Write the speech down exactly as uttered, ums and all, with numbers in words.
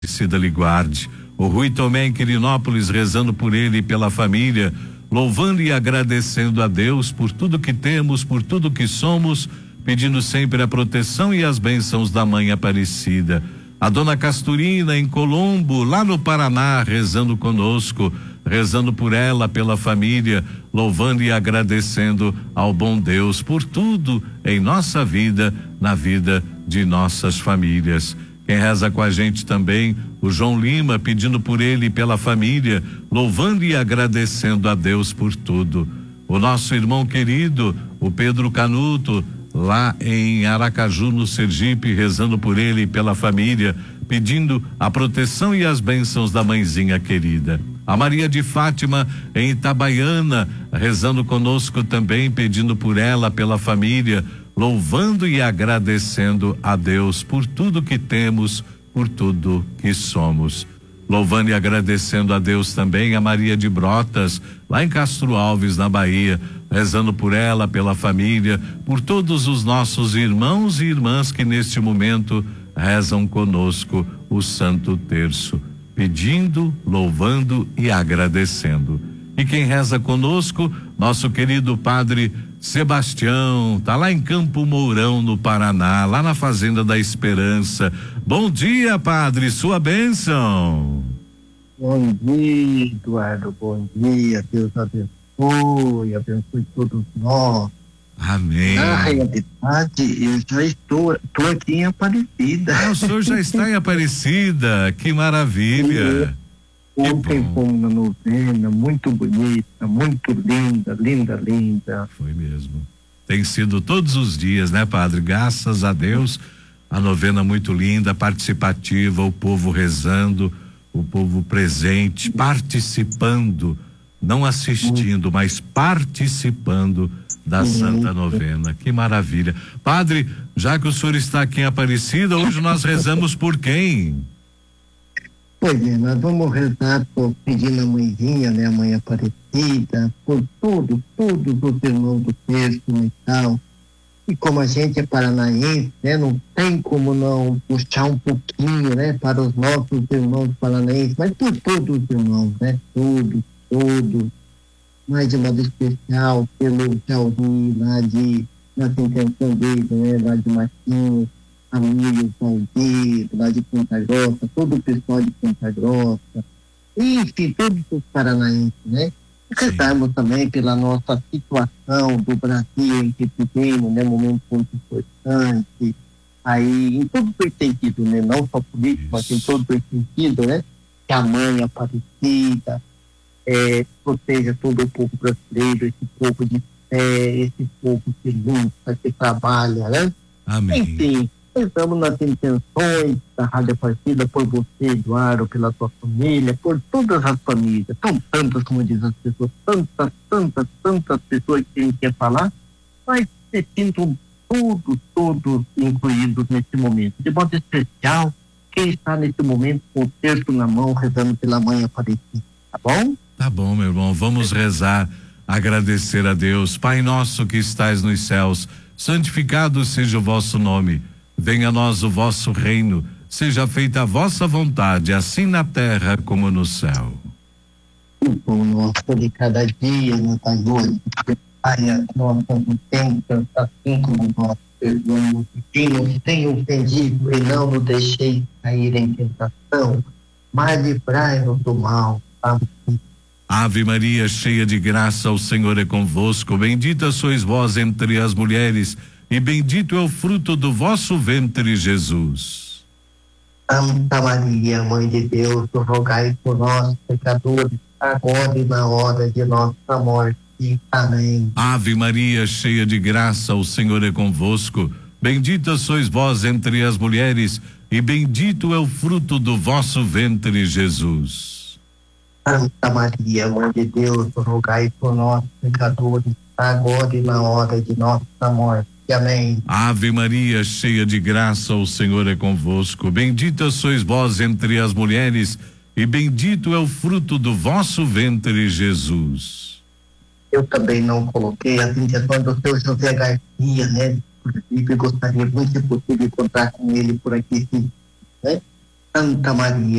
Cida lhe guarde. O Rui Tomé em Quirinópolis, rezando por ele e pela família, louvando e agradecendo a Deus por tudo que temos, por tudo que somos, pedindo sempre a proteção e as bênçãos da Mãe Aparecida. A dona Casturina em Colombo, lá no Paraná, rezando conosco, rezando por ela, pela família, louvando e agradecendo ao bom Deus por tudo em nossa vida, na vida de nossas famílias. Quem reza com a gente também, o João Lima, pedindo por ele e pela família, louvando e agradecendo a Deus por tudo. O nosso irmão querido, o Pedro Canuto, lá em Aracaju, no Sergipe, rezando por ele e pela família, pedindo a proteção e as bênçãos da mãezinha querida. A Maria de Fátima em Itabaiana, rezando conosco também, pedindo por ela, pela família, louvando e agradecendo a Deus por tudo que temos, por tudo que somos. Louvando e agradecendo a Deus também a Maria de Brotas, lá em Castro Alves, na Bahia, rezando por ela, pela família, por todos os nossos irmãos e irmãs que neste momento rezam conosco o Santo Terço, pedindo, louvando e agradecendo. E quem reza conosco, nosso querido Padre Sebastião, tá lá em Campo Mourão, no Paraná, lá na Fazenda da Esperança. Bom dia, Padre, sua bênção. Bom dia, Eduardo, bom dia, Deus abençoe, abençoe todos nós. Amém. Na realidade, eu já estou, estou aqui em Aparecida. Ah, o senhor já está em Aparecida, que maravilha. Ontem foi uma novena muito bonita, muito linda, linda, linda. Foi mesmo. Tem sido todos os dias, né, Padre? Graças a Deus, a novena muito linda, participativa, o povo rezando, o povo presente, participando, não assistindo, mas participando da Santa Novena. Que maravilha. Padre, já que o senhor está aqui em Aparecida, hoje nós rezamos por quem? Pois é, nós vamos rezar por pedindo a mãezinha, né, a Mãe Aparecida, por tudo, todos os irmãos do terço e tal. E como a gente é paranaense, né, não tem como não puxar um pouquinho, né, para os nossos irmãos paranaenses, mas por todos os irmãos, né, todos, todos, mais de modo especial pelo Jauri lá de, nossa intenção dele, né, lá de Marquinhos, Amílio Valdir, lá de Ponta Grossa, todo o pessoal de Ponta Grossa, enfim, todos os paranaenses, né? E rezarmos também pela nossa situação do Brasil em que vivemos, né? Momento muito importante, aí, em todo o sentido, né? Não só político, mas em todo o sentido, né? Que a Mãe Aparecida é, proteja todo o povo brasileiro, esse povo de fé, esse povo que luta, que trabalha, né? Amém. Enfim, estamos nas intenções da Rádio Aparecida por você, Eduardo, pela sua família, por todas as famílias. São tantas, como dizem as pessoas, tantas, tantas, tantas pessoas que a gente quer falar, mas se sintam todos, todos incluídos nesse momento. De modo especial, quem está nesse momento com o terço na mão, rezando pela Mãe Aparecida. Tá bom? Tá bom, meu irmão. Vamos rezar, agradecer a Deus. Pai nosso que estais nos céus, santificado seja o vosso nome. Venha a nós o vosso reino, seja feita a vossa vontade, assim na terra como no céu. O pão nosso de cada dia nos ajude, Pai, a nossa ofensa, assim como nós perdoamos quem nos tem ofendido, e não nos deixeis cair em tentação, mas livrai-nos do mal. Amém. Ave Maria, cheia de graça, o Senhor é convosco, bendita sois vós entre as mulheres, e bendito é o fruto do vosso ventre, Jesus. Santa Maria, Mãe de Deus, rogai por nós, pecadores, agora e na hora de nossa morte. Amém. Ave Maria, cheia de graça, o Senhor é convosco, bendita sois vós entre as mulheres, e bendito é o fruto do vosso ventre, Jesus. Santa Maria, Mãe de Deus, rogai por nós, pecadores, agora e na hora de nossa morte. Amém. Ave Maria, cheia de graça, o Senhor é convosco, bendita sois vós entre as mulheres, e bendito é o fruto do vosso ventre, Jesus. Eu também não coloquei as intenções do seu José Garcia, né? Inclusive, gostaria muito, se possível, encontrar com ele por aqui, sim, né? Santa Maria.